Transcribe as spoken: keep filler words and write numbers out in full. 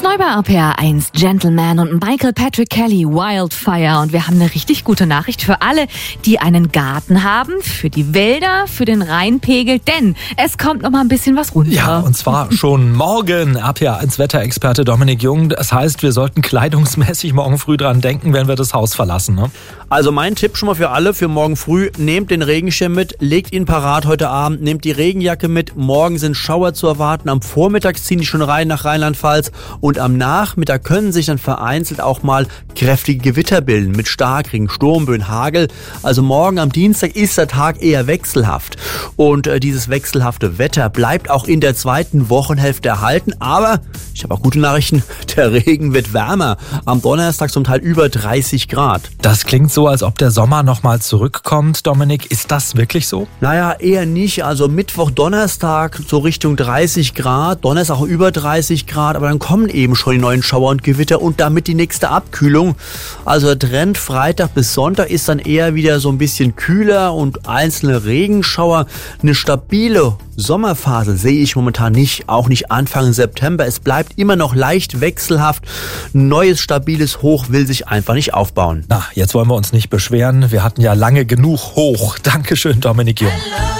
neu bei R P R eins, Gentleman und Michael Patrick Kelly, Wildfire. Und wir haben eine richtig gute Nachricht für alle, die einen Garten haben, für die Wälder, für den Rheinpegel, denn es kommt noch mal ein bisschen was runter. Ja, und zwar schon morgen. R P R eins Wetterexperte Dominik Jung. Das heißt, wir sollten kleidungsmäßig morgen früh dran denken, wenn wir das Haus verlassen, ne? Also mein Tipp schon mal für alle, für morgen früh, nehmt den Regenschirm mit, legt ihn parat heute Abend, nehmt die Regenjacke mit, morgen sind Schauer zu erwarten, am Vormittag ziehen die schon rein nach Rheinland-Pfalz und am Nachmittag können sich dann vereinzelt auch mal kräftige Gewitter bilden mit Starkregen, Sturmböen, Hagel. Also morgen am Dienstag ist der Tag eher wechselhaft und äh, dieses wechselhafte Wetter bleibt auch in der zweiten Wochenhälfte erhalten, aber ich habe auch gute Nachrichten, der Regen wird wärmer, am Donnerstag zum Teil über dreißig Grad. Das klingt so, als ob der Sommer nochmal zurückkommt. Dominik, ist das wirklich so? Naja, eher nicht. Also Mittwoch, Donnerstag so Richtung dreißig Grad, Donnerstag auch über dreißig Grad, aber dann kommen eben schon die neuen Schauer und Gewitter und damit die nächste Abkühlung. Also der Trend Freitag bis Sonntag ist dann eher wieder so ein bisschen kühler und einzelne Regenschauer. Eine stabile Sommerphase sehe ich momentan nicht, auch nicht Anfang September. Es bleibt immer noch leicht wechselhaft. Ein neues, stabiles Hoch will sich einfach nicht aufbauen. Na, jetzt wollen wir uns nicht beschweren. Wir hatten ja lange genug Hoch. Dankeschön, Dominik Jung.